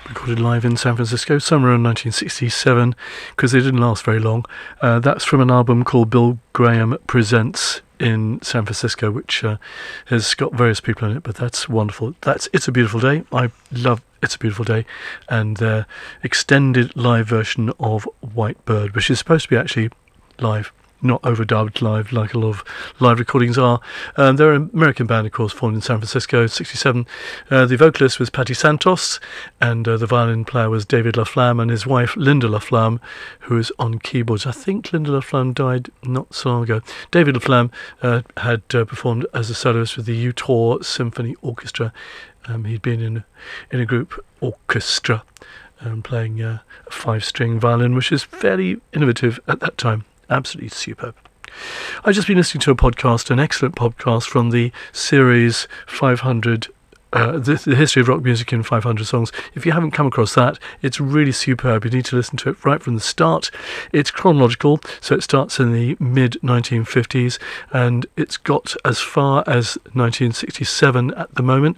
recorded live in San Francisco somewhere in 1967, because they didn't last very long. That's from an album called Bill Graham Presents in San Francisco, which has got various people in it, but that's wonderful. That's It's a Beautiful Day. I love It's a Beautiful Day, and their extended live version of White Bird, which is supposed to be actually live, not overdubbed live like a lot of live recordings are. They're an American band, of course, formed in San Francisco, 1967. The vocalist was Patty Santos, and the violin player was David LaFlamme, and his wife, Linda LaFlamme, who is on keyboards. I think Linda LaFlamme died not so long ago. David LaFlamme had performed as a soloist with the Utah Symphony Orchestra. He'd been in a group orchestra playing a 5-string violin, which is fairly innovative at that time. Absolutely superb. I've just been listening to a podcast, an excellent podcast from the series 500, the history of rock music in 500 songs. If you haven't come across that, it's really superb. You need to listen to it right from the start. It's chronological, so it starts in the mid-1950s, and it's got as far as 1967 at the moment.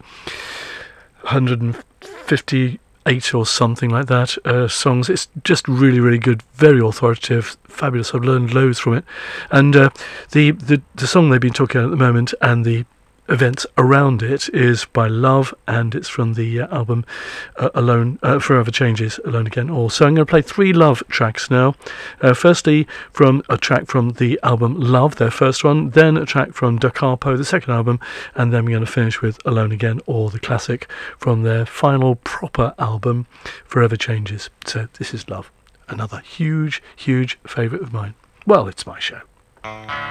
158 or something like that songs. It's just really, really good, very authoritative, fabulous. I've learned loads from it, and the song they've been talking about at the moment and the events around it is by Love, and it's from the album Alone, Forever Changes, Alone Again. So I'm going to play 3 Love tracks now. Firstly, from a track from the album Love, their first one, then a track from Da Capo, the second album, and then we're going to finish with Alone Again, or the classic from their final proper album, Forever Changes. So this is Love, another huge, huge favourite of mine. Well, it's my show.